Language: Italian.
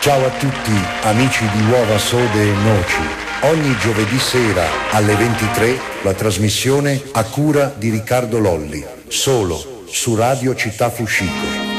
Ciao a tutti amici di Uova Sode e Noci. Ogni giovedì sera alle 23 la trasmissione a cura di Riccardo Lolli, solo su Radio Città Fuxico.